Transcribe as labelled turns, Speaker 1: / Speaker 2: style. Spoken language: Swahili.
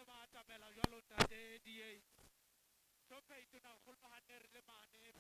Speaker 1: ba atamela jalo ntate die tshophe itona go le mahaner le mane